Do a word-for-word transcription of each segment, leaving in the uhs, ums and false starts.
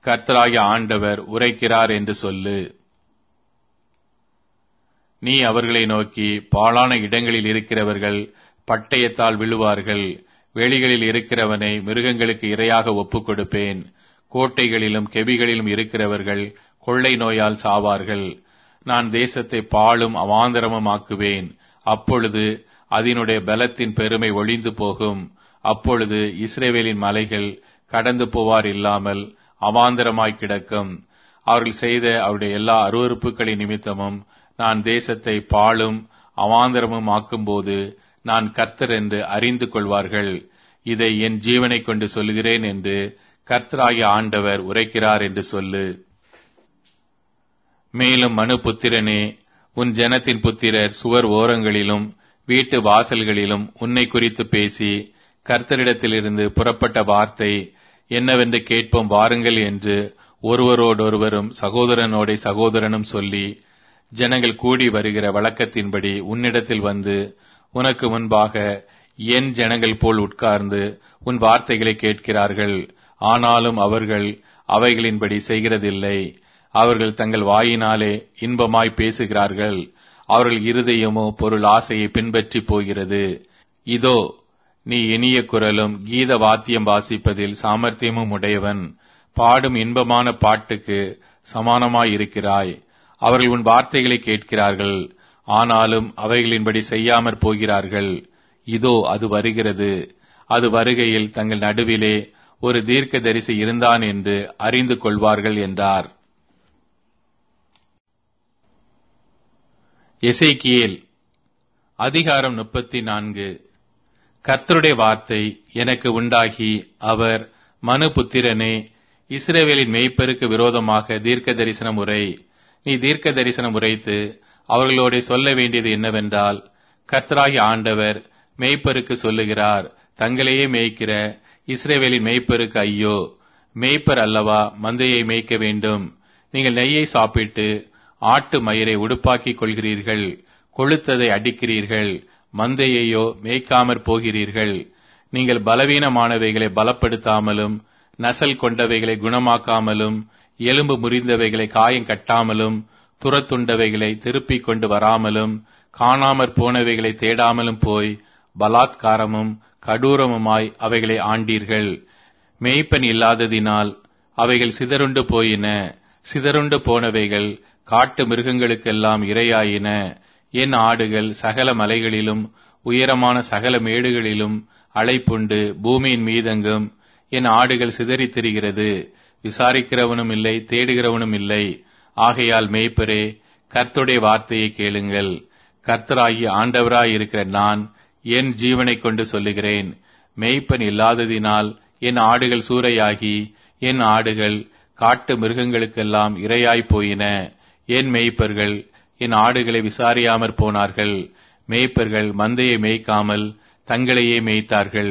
கர்த்தராகிய ஆண்டவர் உரைக்கிறார் என்று சொல்லு. நீ அவர்களை நோக்கி, பாழான இடங்களில் இருக்கிறவர்கள் பட்டயத்தால் விழுவார்கள், வெளிகளில் இருக்கிறவனை மிருகங்களுக்கு இரையாக ஒப்புக் கொடுப்பேன், கோட்டைகளிலும் கெபிகளிலும் இருக்கிறவர்கள் கொள்ளை நோயால் சாவார்கள். நான் தேசத்தை பாழும் அவாந்தரமும் ஆக்குவேன். அப்பொழுது அதனுடைய பலத்தின் பெருமை ஒழிந்து போகும். அப்பொழுது இஸ்ரவேலின் மலைகள் கடந்து போவார் இல்லாமல் அவாந்தரமாய் கிடக்கும். அவர்கள் செய்த அவருடைய எல்லா அருவருப்புகளின் நிமித்தமும் நான் தேசத்தை பாழும் அவாந்தரமும் ஆக்கும்போது நான் கர்த்தர் என்று அறிந்து கொள்வார்கள். இதை என் ஜீவனை கொண்டு சொல்கிறேன் என்று கர்த்தராகிய ஆண்டவர் உரைக்கிறார் என்று சொல்லு. மேலும் மனு புத்திரனே, உன் ஜனத்தின் புத்திரர் சுவர் ஓரங்களிலும் வீட்டு வாசல்களிலும் உன்னை குறித்து பேசி, கர்த்தரிடத்திலிருந்து புறப்பட்ட வார்த்தை என்னவென்று கேட்போம் வாருங்கள் என்று ஒருவரோடொருவரும் சகோதரனோட சகோதரனும் சொல்லி, ஜனங்கள் கூடி வருகிற வழக்கத்தின்படி உன்னிடத்தில் வந்து உனக்கு முன்பாக என் ஜனங்கள் போல் உட்கார்ந்து உன் வார்த்தைகளை கேட்கிறார்கள். ஆனாலும் அவர்கள் அவைகளின்படி செய்கிறதில்லை. அவர்கள் தங்கள் வாயினாலே இன்பமாய் பேசுகிறார்கள், அவர்கள் இருதயமோ பொருள் ஆசையை பின்பற்றி போகிறது. இதோ, நீ இனிய குரலும் கீத வாத்தியம் வாசிப்பதில் சாமர்த்தியமும் உடையவன், பாடும் இன்பமான பாட்டுக்கு சமானமாயிருக்கிறாய். அவர்கள் உன் வார்த்தைகளை கேட்கிறார்கள், ஆனாலும் அவைகளின்படி செய்யாமற் போகிறார்கள். இதோ, அது வருகிறது. அது வருகையில் தங்கள் நடுவிலே ஒரு தீர்க்கதரிசி இருந்தான் என்று அறிந்து கொள்வார்கள் என்றார். எசேக்கியேல் அதிகாரம் முப்பத்தி நான்கு. கர்த்தருடைய வார்த்தை எனக்கு உண்டாகி, அவர், மனு புத்திரனே, இஸ்ரவேலின் மேய்ப்பருக்கு விரோதமாக தீர்க்க தரிசனம் உரை. நீ தீர்க்க தரிசனம் உரைத்து அவர்களோட சொல்ல வேண்டியது என்னவென்றால், கர்த்தராகிய ஆண்டவர் மேய்ப்பருக்கு சொல்லுகிறார், தங்களையே மேய்க்கிற இஸ்ரவேலின் மேய்ப்பருக்கு ஐயோ! மேய்ப்பர் அல்லவா மந்தையை மேய்க்க வேண்டும். நீங்கள் நெய்யை சாப்பிட்டு ஆட்டு மயிரை உடுப்பாக்கிக் கொள்கிறீர்கள், கொழுத்ததை அடிக்கிறீர்கள், மந்தையையோ மேய்க்காமற் போகிறீர்கள். நீங்கள் பலவீனமானவைகளை பலப்படுத்தாமலும் நசல் கொண்டவைகளை குணமாக்காமலும் எலும்பு முறிந்தவைகளை காயம் கட்டாமலும் துரத்துண்டவைகளை திருப்பிக் கொண்டு வராமலும் காணாமற் போனவைகளை தேடாமலும் போய் பலாத்காரமும் கடூரமுமாய் அவைகளை ஆண்டீர்கள். மேய்ப்பன் இல்லாததினால் அவைகள் சிதறுண்டு போயின. சிதறுண்டு போனவைகள் காட்டு மிருகங்களுக்கெல்லாம் இரையாயின. என் ஆடுகள் சகல மலைகளிலும் உயரமான சகல மேடுகளிலும் அலைப்புண்டு பூமியின் மீதெங்கும் என் ஆடுகள் சிதறித் திரிகிறது. விசாரிக்கிறவனும் இல்லை, தேடுகிறவனும் இல்லை. ஆகையால் மேய்ப்பரே, கர்த்தருடைய வார்த்தையை கேளுங்கள். கர்த்தராகி ஆண்டவராய் இருக்கிற நான் என் ஜீவனை கொண்டு சொல்லுகிறேன், மேய்ப்பன் இல்லாததினால் என் ஆடுகள் சூறையாகி என் ஆடுகள் காட்டு மிருகங்களுக்கெல்லாம் இரையாய் போயின. என் மேய்ப்பர்கள் என் ஆடுகளை விசாரியாமற் போனார்கள். மேய்ப்பர்கள் மந்தையை மேய்க்காமல் தங்களையே மேய்த்தார்கள்.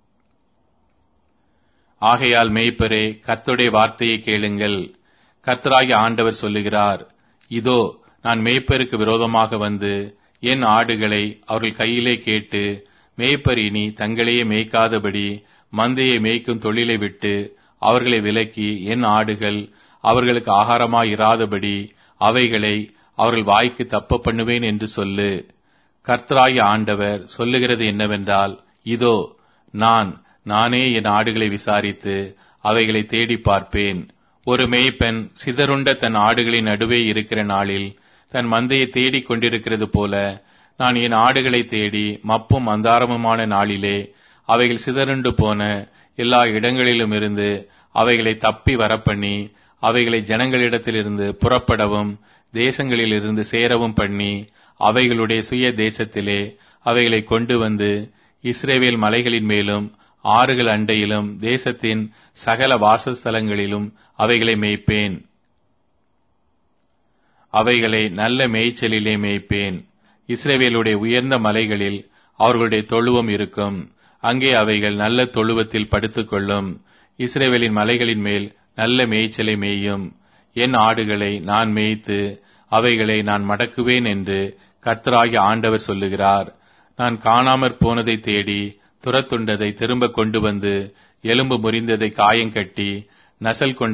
ஆகையால் மேய்ப்பரே, கர்த்தருடைய வார்த்தையை கேளுங்கள். கர்த்தராகிய ஆண்டவர் சொல்லுகிறார், இதோ, நான் மேய்ப்பருக்கு விரோதமாக வந்து என் ஆடுகளை அவர்கள் கையிலே கேட்டு, மேய்ப்பர் இனி தங்களையே மேய்க்காதபடி மந்தையை மேய்க்கும் தொழிலை விட்டு அவர்களை விலக்கி என் ஆடுகள் அவர்களுக்கு ஆகாரமாயிராதபடி அவைகளை அவர்கள் வாய்க்கு தப்ப பண்ணுவேன் என்று சொல்லு. கர்த்தராகிய ஆண்டவர் சொல்லுகிறது என்னவென்றால், இதோ, நான் நானே என் ஆடுகளை விசாரித்து அவைகளை தேடி பார்ப்பேன். ஒரு மேய்ப்பன் சிதறுண்ட தன் ஆடுகளின் நடுவே இருக்கிற நாளில் தன் மந்தையை தேடிக் கொண்டிருக்கிறது போல, நான் என் ஆடுகளை தேடி மப்பும் அந்தாரமுமான நாளிலே அவைகள் சிதறுண்டு போன எல்லா இடங்களிலும் இருந்து அவைகளை தப்பி வரப்பண்ணி அவைகளை ஜனங்களிடத்திலிருந்து புறப்படவும் தேசங்களிலிருந்து சேரவும் பண்ணி அவைகளுடைய சுய தேசத்திலே அவைகளை கொண்டு வந்து இஸ்ரவேல் மலைகளின் மேலும் ஆறுகள் அண்டையிலும் தேசத்தின் சகல வாசஸ்தலங்களிலும் அவைகளை மேய்ப்பேன். அவைகளை நல்ல மேய்ச்சலிலே மேய்ப்பேன். இஸ்ரவேலுடைய உயர்ந்த மலைகளில் அவர்களுடைய தொழுவம் இருக்கும். அங்கே அவைகள் நல்ல தொழுவத்தில் படுத்துக்கொள்ளும். இஸ்ரவேலின் மலைகளின் மேல் நல்ல மேய்ச்சலை மேயும். என் ஆடுகளை நான் மேய்த்து அவைகளை நான் மடக்குவேன் என்று கர்த்தராகிய ஆண்டவர் சொல்லுகிறார். நான் காணாமற் போனதை தேடி துரத்துண்டதை திரும்ப கொண்டு வந்து எலும்பு முறிந்ததை காயங்கட்டி நசல் கொண்ட